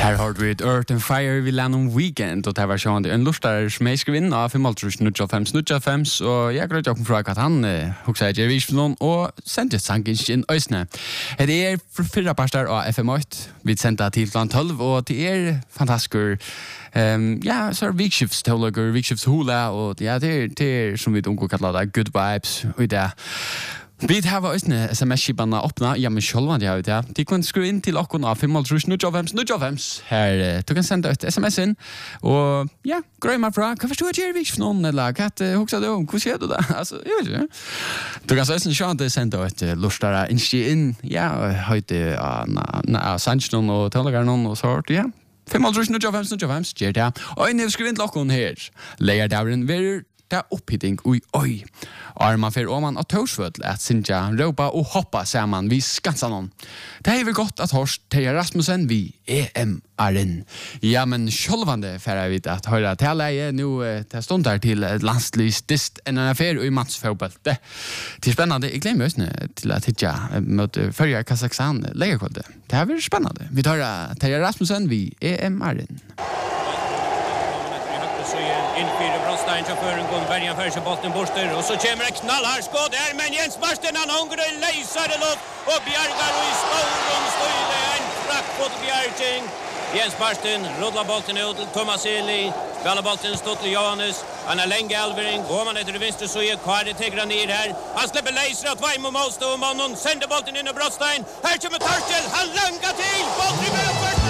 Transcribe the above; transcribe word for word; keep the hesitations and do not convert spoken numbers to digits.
Her har vi et Earth and Fire vi lær om Weekend, og det var sånn en lustar som jeg skrev inn av fem null fem fem, og jeg grøt jo fra at han huksa ikke vis for noen, og sendte sangen inn øysene. Det er fyrre pastor av F M åtte, vi sendte til klant tolv, og det er fantastisk. Um, ja, så er vikskiftsteologer, vikskiftshula, og ja, det er, det er som vi unge kallar det, good vibes, og det vi har også sms-skipene åpnet, ja, men selv om de har det. De kan skru inn til åkken av fem null fem null fem. Her, du kan sende et sms inn, og ja, grøy meg fra, hva forstår jeg ikke for noen, eller hva hoksa du om, hva skjer du da? Altså, jeg vet ikke. Du kan så også se at du sender et lustere innskje inn, ja, høyde av Sandsjonen og Tøllegeren og så hørt, ja. fem null fem null fem, gjør det. Og inn i skru inn til åkken her, leier dævren ved det er opphitting ui oi. Og man fer oman av tørsvødl at Sintja råpa og hoppa sammen vi skansa noen. Det er vel godt at Horst Terje Rasmussen vi E M-aren. Ja, men sjølvande fer jeg vidt at høyra taleie nu til stund her til landslysdist enn en affær i mannsfotball. Det er spennende. Jeg glemmer også til at hitja møte førje Kazakstan legerkolde. Det er veldig spennende. Vi tar Terje Rasmussen vi E M-aren. Innfyrer Brostein, sjåføren går Bergen fører seg bolten borster, og så kommer det knallhard skåd der, men Jens Marsten han hungrer, leiser det luft, og Bjergar og i skolen støyde en frakk på Bjerging. Jens Marsten rullar bolten ut til Thomas Eli, spiller bolten stått til Johannes, han er lenge alvering, går man etter venstre så er Kare tegrer ned her, han slipper leiser at Veimo målstå, og mannen sender bolten inn i Brostein, her kommer Torskjell, han langar til, bolten i mellom først,